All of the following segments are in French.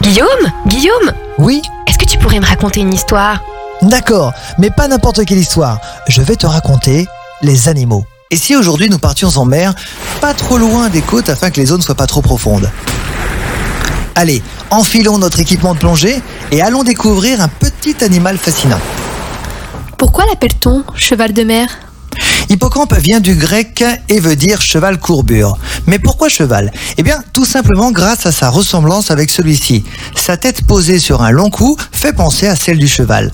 Guillaume, Oui, est-ce que tu pourrais me raconter une histoire? d'accord, mais pas n'importe quelle histoire. Je vais te raconter les animaux. Et si aujourd'hui nous partions en mer, pas trop loin des côtes afin que les eaux ne soient pas trop profondes? Allez, enfilons notre équipement de plongée et allons découvrir un petit animal fascinant. Pourquoi l'appelle-t-on cheval de mer? Hippocampe vient du grec et veut dire cheval courbure. Mais pourquoi cheval? Eh bien, tout simplement grâce à sa ressemblance avec celui-ci. Sa tête posée sur un long cou fait penser à celle du cheval.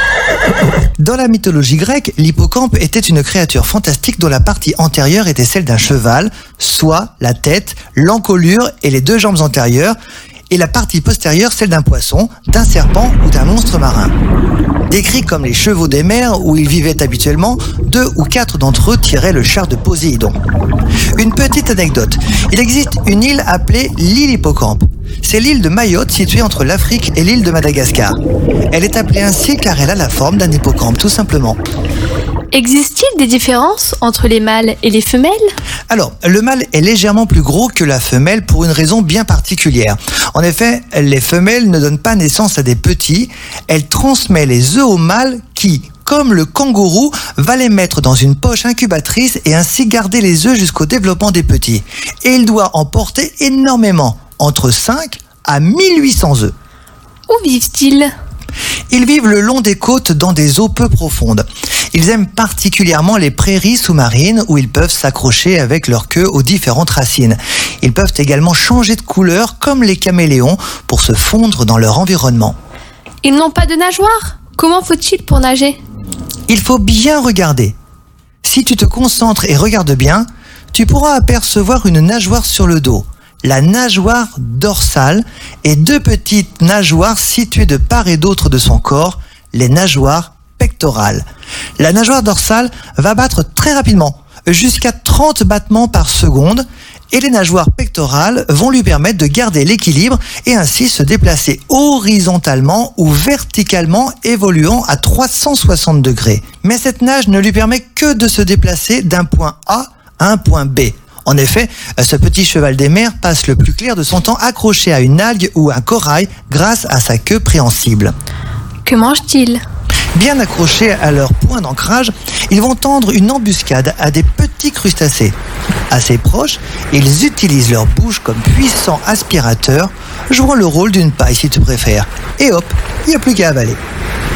Dans la mythologie grecque, l'hippocampe était une créature fantastique dont la partie antérieure était celle d'un cheval, soit la tête, l'encolure et les deux jambes antérieures, et la partie postérieure celle d'un poisson, d'un serpent ou d'un monstre marin. Décrits comme les chevaux des mers où ils vivaient habituellement, 2 ou 4 d'entre eux tiraient le char de Poséidon. Une petite anecdote, il existe une île appelée l'île Hippocampe. C'est l'île de Mayotte située entre l'Afrique et l'île de Madagascar. Elle est appelée ainsi car elle a la forme d'un hippocampe tout simplement. Existe-t-il des différences entre les mâles et les femelles? Alors, le mâle est légèrement plus gros que la femelle pour une raison bien particulière. En effet, les femelles ne donnent pas naissance à des petits, elles transmettent les œufs au mâle qui, comme le kangourou, va les mettre dans une poche incubatrice et ainsi garder les œufs jusqu'au développement des petits. Et il doit en porter énormément, entre 5 à 1800 œufs. Où vivent-ils? Ils vivent le long des côtes dans des eaux peu profondes. Ils aiment particulièrement les prairies sous-marines où ils peuvent s'accrocher avec leur queue aux différentes racines. Ils peuvent également changer de couleur comme les caméléons pour se fondre dans leur environnement. Ils n'ont pas de nageoires? Comment faut-il pour nager? Il faut bien regarder. Si tu te concentres et regardes bien, tu pourras apercevoir une nageoire sur le dos. La nageoire dorsale et 2 petites nageoires situées de part et d'autre de son corps, les nageoires pectorales. La nageoire dorsale va battre très rapidement, jusqu'à 30 battements par seconde, et les nageoires pectorales vont lui permettre de garder l'équilibre et ainsi se déplacer horizontalement ou verticalement, évoluant à 360 degrés. Mais cette nage ne lui permet que de se déplacer d'un point A à un point B. En effet, ce petit cheval des mers passe le plus clair de son temps accroché à une algue ou un corail grâce à sa queue préhensile. Que mange-t-il? Bien accrochés à leur point d'ancrage, ils vont tendre une embuscade à des petits crustacés. Assez proches, ils utilisent leur bouche comme puissant aspirateur, jouant le rôle d'une paille si tu préfères. Et hop, il n'y a plus qu'à avaler.